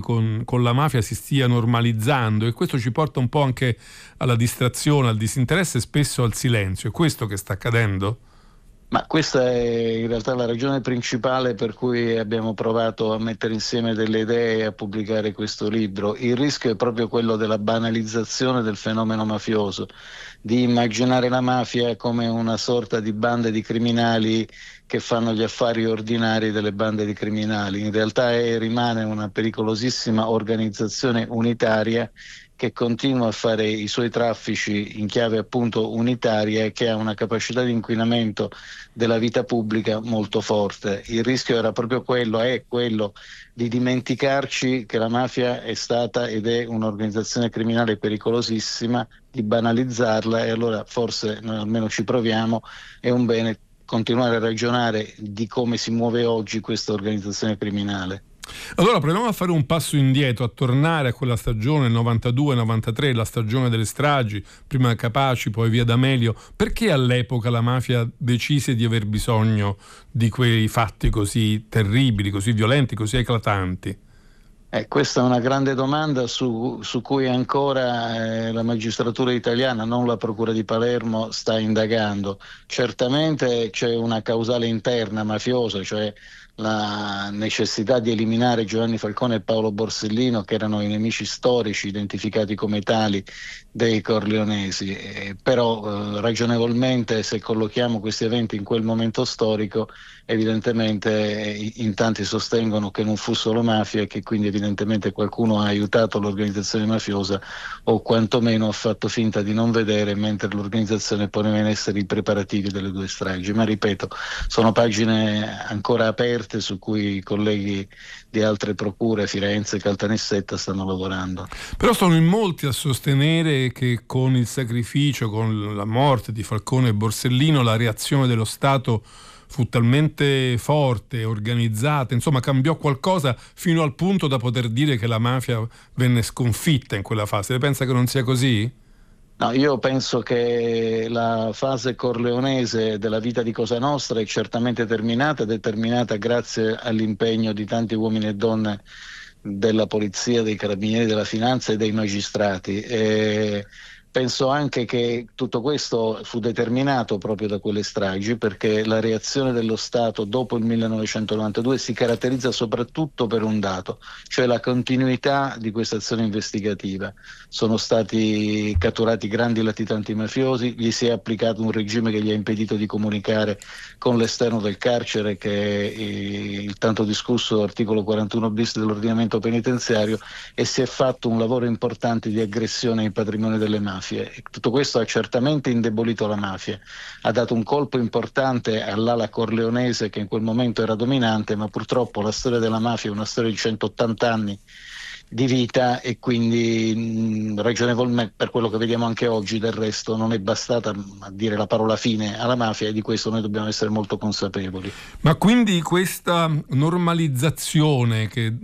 con la mafia si stia normalizzando, e questo ci porta un po' anche alla distrazione, al disinteresse e spesso al silenzio. È questo che sta accadendo? Ma questa è in realtà la ragione principale per cui abbiamo provato a mettere insieme delle idee e a pubblicare questo libro. Il rischio è proprio quello della banalizzazione del fenomeno mafioso, di immaginare la mafia come una sorta di bande di criminali che fanno gli affari ordinari delle bande di criminali. In realtà rimane una pericolosissima organizzazione unitaria che continua a fare i suoi traffici in chiave appunto unitaria e che ha una capacità di inquinamento della vita pubblica molto forte. Il rischio era proprio quello, è quello di dimenticarci che la mafia è stata ed è un'organizzazione criminale pericolosissima, di banalizzarla, e allora forse noi almeno ci proviamo, è un bene continuare a ragionare di come si muove oggi questa organizzazione criminale. Allora proviamo a fare un passo indietro, a tornare a quella stagione 92-93, la stagione delle stragi, prima Capaci, poi via D'Amelio. Perché all'epoca la mafia decise di aver bisogno di quei fatti così terribili, così violenti, così eclatanti? Questa è una grande domanda su cui ancora la magistratura italiana, non la Procura di Palermo, sta indagando. Certamente c'è una causale interna mafiosa, cioè la necessità di eliminare Giovanni Falcone e Paolo Borsellino, che erano i nemici storici identificati come tali dei corleonesi. Però ragionevolmente, se collochiamo questi eventi in quel momento storico, evidentemente in tanti sostengono che non fu solo mafia e che quindi evidentemente qualcuno ha aiutato l'organizzazione mafiosa, o quantomeno ha fatto finta di non vedere mentre l'organizzazione poneva in essere i preparativi delle due stragi. Ma ripeto, sono pagine ancora aperte su cui i colleghi di altre procure, Firenze, Caltanissetta, stanno lavorando. Però sono in molti a sostenere che con il sacrificio, con la morte di Falcone e Borsellino, la reazione dello Stato fu talmente forte, organizzata, insomma cambiò qualcosa fino al punto da poter dire che la mafia venne sconfitta in quella fase. Lei pensa che non sia così? No, io penso che la fase corleonese della vita di Cosa Nostra è certamente terminata, ed è terminata grazie all'impegno di tanti uomini e donne della polizia, dei carabinieri, della finanza e dei magistrati. E penso anche che tutto questo fu determinato proprio da quelle stragi, perché la reazione dello Stato dopo il 1992 si caratterizza soprattutto per un dato, cioè la continuità di questa azione investigativa. Sono stati catturati grandi latitanti mafiosi, gli si è applicato un regime che gli ha impedito di comunicare con l'esterno del carcere, che è il tanto discusso articolo 41 bis dell'ordinamento penitenziario, e si è fatto un lavoro importante di aggressione ai patrimoni delle mafie. E tutto questo ha certamente indebolito la mafia, ha dato un colpo importante all'ala corleonese che in quel momento era dominante, ma purtroppo la storia della mafia è una storia di 180 anni di vita, e quindi ragionevolmente, per quello che vediamo anche oggi, del resto non è bastata a dire la parola fine alla mafia, e di questo noi dobbiamo essere molto consapevoli. Ma quindi questa normalizzazione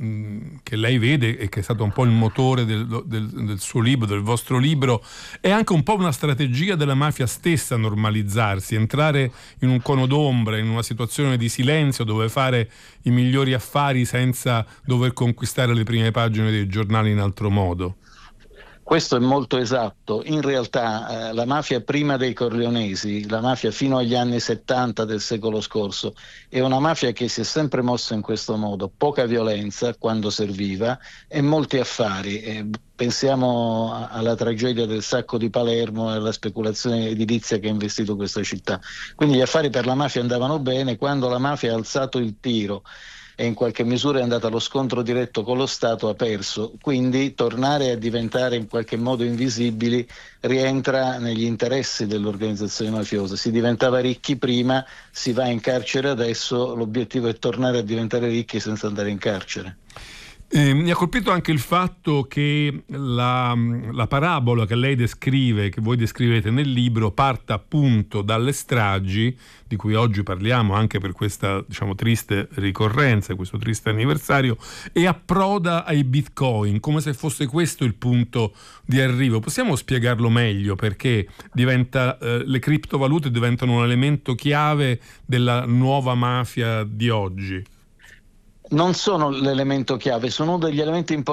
che lei vede e che è stato un po' il motore del suo libro, del vostro libro, è anche un po' una strategia della mafia stessa normalizzarsi, entrare in un cono d'ombra, in una situazione di silenzio dove fare i migliori affari senza dover conquistare le prime pagine dei giornali in altro modo? Questo è molto esatto. In realtà la mafia prima dei corleonesi, la mafia fino agli anni 70 del secolo scorso, è una mafia che si è sempre mossa in questo modo: poca violenza quando serviva e molti affari. Pensiamo alla tragedia del sacco di Palermo e alla speculazione edilizia che ha investito questa città. Quindi gli affari per la mafia andavano bene. Quando la mafia ha alzato il tiro e in qualche misura è andata allo scontro diretto con lo Stato, ha perso. Quindi tornare a diventare in qualche modo invisibili rientra negli interessi dell'organizzazione mafiosa. Si diventava ricchi prima, si va in carcere adesso, l'obiettivo è tornare a diventare ricchi senza andare in carcere. Mi ha colpito anche il fatto che la parabola che lei descrive, che voi descrivete nel libro, parta appunto dalle stragi, di cui oggi parliamo anche per questa, diciamo, triste ricorrenza, questo triste anniversario, e approda ai bitcoin, come se fosse questo il punto di arrivo. Possiamo spiegarlo meglio, perché le criptovalute diventano un elemento chiave della nuova mafia di oggi? Non sono l'elemento chiave, sono uno degli elementi importanti